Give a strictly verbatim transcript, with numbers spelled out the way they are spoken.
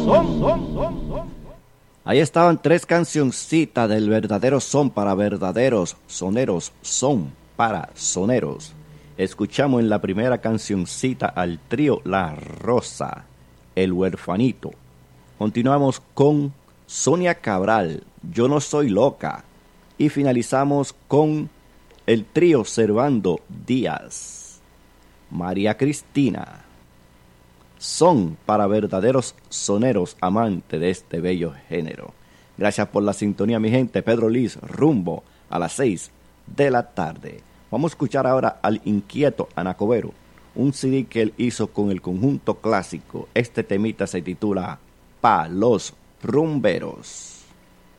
Ahí estaban tres cancioncitas del verdadero son para verdaderos soneros, son para soneros. Escuchamos en la primera cancioncita al trío La Rosa, El Huerfanito. Continuamos con Sonia Cabral, Yo no soy loca. Y finalizamos con el trío Servando Díaz, María Cristina. Son para verdaderos soneros amantes de este bello género. Gracias por la sintonía, mi gente. Pedro Liz, rumbo a las seis de la tarde. Vamos a escuchar ahora al inquieto Anacobero, un C D que él hizo con el conjunto clásico. Este temita se titula Pa' los rumberos.